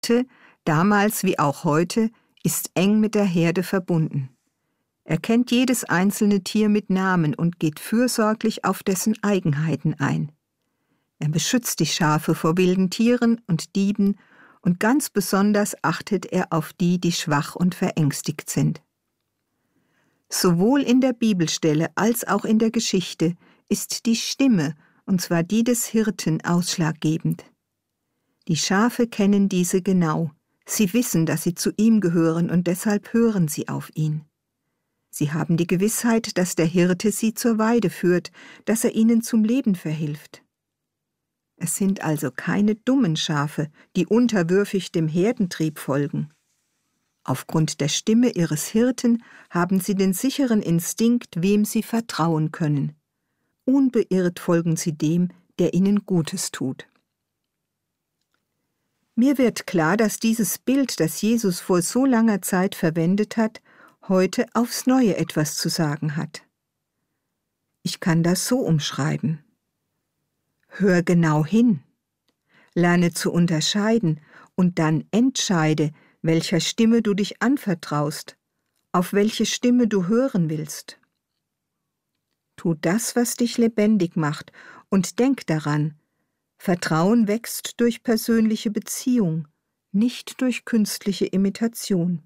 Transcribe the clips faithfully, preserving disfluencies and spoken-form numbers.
Hirte, damals wie auch heute, ist eng mit der Herde verbunden. Er kennt jedes einzelne Tier mit Namen und geht fürsorglich auf dessen Eigenheiten ein. Er beschützt die Schafe vor wilden Tieren und Dieben und ganz besonders achtet er auf die, die schwach und verängstigt sind. Sowohl in der Bibelstelle als auch in der Geschichte ist die Stimme, und zwar die des Hirten, ausschlaggebend. Die Schafe kennen diese genau. Sie wissen, dass sie zu ihm gehören und deshalb hören sie auf ihn. Sie haben die Gewissheit, dass der Hirte sie zur Weide führt, dass er ihnen zum Leben verhilft. Es sind also keine dummen Schafe, die unterwürfig dem Herdentrieb folgen. Aufgrund der Stimme ihres Hirten haben sie den sicheren Instinkt, wem sie vertrauen können. Unbeirrt folgen sie dem, der ihnen Gutes tut. Mir wird klar, dass dieses Bild, das Jesus vor so langer Zeit verwendet hat, heute aufs Neue etwas zu sagen hat. Ich kann das so umschreiben. Hör genau hin, lerne zu unterscheiden und dann entscheide, welcher Stimme du dich anvertraust, auf welche Stimme du hören willst. Tu das, was dich lebendig macht, und denk daran, Vertrauen wächst durch persönliche Beziehung, nicht durch künstliche Imitation.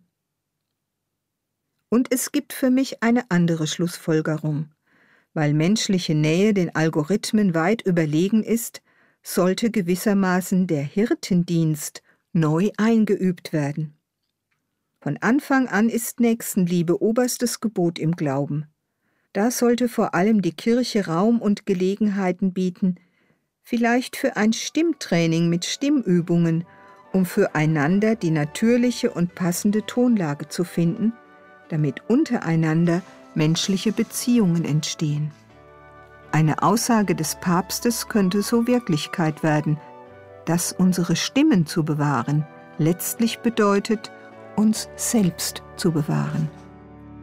Und es gibt für mich eine andere Schlussfolgerung. Weil menschliche Nähe den Algorithmen weit überlegen ist, sollte gewissermaßen der Hirtendienst neu eingeübt werden. Von Anfang an ist Nächstenliebe oberstes Gebot im Glauben. Da sollte vor allem die Kirche Raum und Gelegenheiten bieten, vielleicht für ein Stimmtraining mit Stimmübungen, um füreinander die natürliche und passende Tonlage zu finden, damit untereinander menschliche Beziehungen entstehen. Eine Aussage des Papstes könnte so Wirklichkeit werden, dass unsere Stimmen zu bewahren letztlich bedeutet, uns selbst zu bewahren.